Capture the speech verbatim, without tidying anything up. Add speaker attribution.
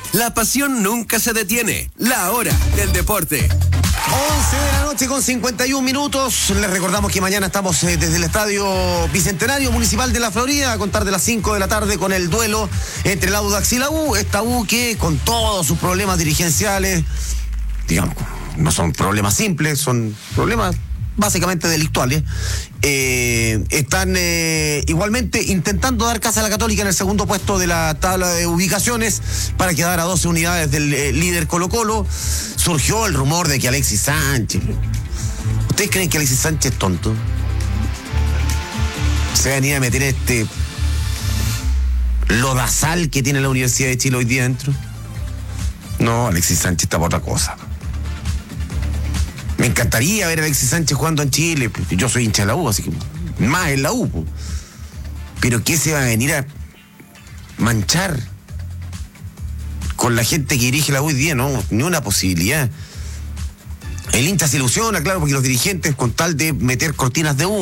Speaker 1: La pasión nunca se detiene. La hora del deporte.
Speaker 2: once de la noche con cincuenta y un minutos. Les recordamos que mañana estamos eh, desde el Estadio Bicentenario Municipal de la Florida a contar de las cinco de la tarde con el duelo entre el Audax y la U. Esta U que con todos sus problemas dirigenciales, digamos, no son problemas simples, son problemas básicamente delictuales, eh, están eh, igualmente intentando dar casa a la Católica en el segundo puesto de la tabla de ubicaciones para quedar a doce unidades del eh, líder Colo Colo. Surgió el rumor de que Alexis Sánchez, ¿ustedes creen que Alexis Sánchez es tonto? Se va a venir a meter este lodazal que tiene la Universidad de Chile hoy día dentro. No, Alexis Sánchez está por otra cosa. Me encantaría ver a Alexis Sánchez jugando en Chile. Yo soy hincha de la U, así que más en la U. Pero ¿qué se va a venir a manchar con la gente que dirige la U hoy día? No, ni una posibilidad. El hincha se ilusiona, claro, porque los dirigentes, con tal de meter cortinas de humo,